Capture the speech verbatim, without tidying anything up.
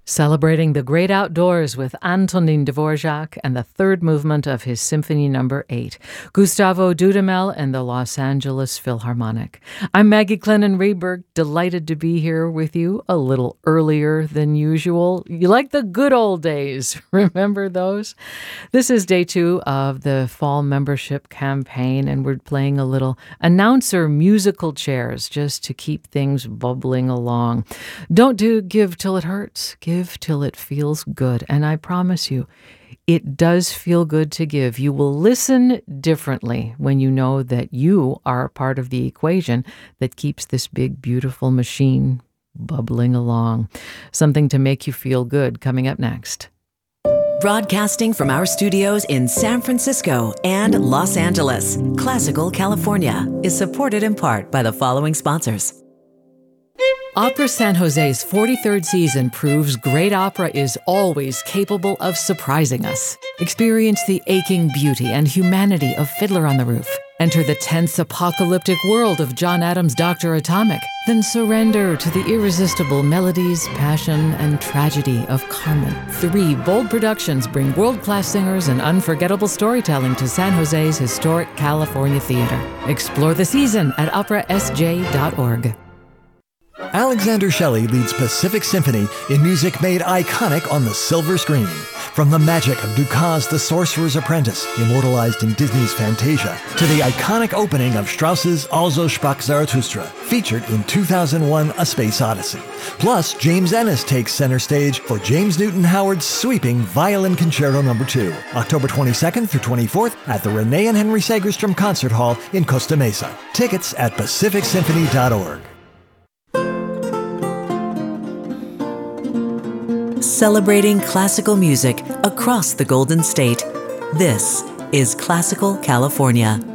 Celebrating the great outdoors with Antonin Dvorak and the third movement of his Symphony Number eight, Gustavo Dudamel and the Los Angeles Philharmonic. I'm Maggie Clennon Rehberg, delighted to be here with you a little earlier than usual. You like the good old days, remember those? This is day two of the fall membership campaign, and we're playing a little announcer musical chairs just to keep things bubbling along. Don't do give till it hurts. Give till it feels good. And I promise you, it does feel good to give. You will listen differently when you know that you are a part of the equation that keeps this big, beautiful machine bubbling along. Something to make you feel good coming up next. Broadcasting from our studios in San Francisco and Los Angeles, Classical California is supported in part by the following sponsors. Opera San Jose's forty-third season proves great opera is always capable of surprising us. Experience the aching beauty and humanity of Fiddler on the Roof. Enter the tense apocalyptic world of John Adams' Doctor Atomic. Then surrender to the irresistible melodies, passion, and tragedy of Carmen. Three bold productions bring world-class singers and unforgettable storytelling to San Jose's historic California theater. Explore the season at opera s j dot org. Alexander Shelley leads Pacific Symphony in music made iconic on the silver screen. From the magic of Dukas' The Sorcerer's Apprentice, immortalized in Disney's Fantasia, to the iconic opening of Strauss's Also sprach Zarathustra, featured in two thousand one A Space Odyssey. Plus, James Ennis takes center stage for James Newton Howard's sweeping Violin Concerto Number two, October twenty-second through twenty-fourth at the Renee and Henry Segerstrom Concert Hall in Costa Mesa. Tickets at pacific symphony dot org. Celebrating classical music across the Golden State. This is Classical California.